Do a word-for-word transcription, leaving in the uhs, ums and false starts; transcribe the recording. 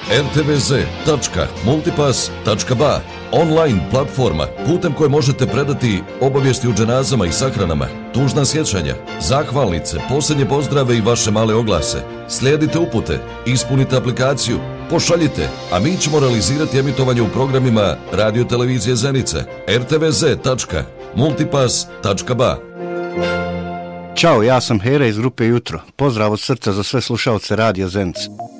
er te ve ze tačka multipass tačka ba, online platforma putem koje možete predati obavijesti o dženazama i sahranama, tužna sjećanja, zahvalnice, posljednje pozdrave i vaše male oglase. Slijedite upute, ispunite aplikaciju, pošaljite, a mi ćemo realizirati emitovanje u programima Radio Televizije Zenica. er te ve ze tačka multipass tačka ba. Ćao, ja sam Hera iz grupe Jutro. Pozdrav od srca za sve slušalce Radio Zenica.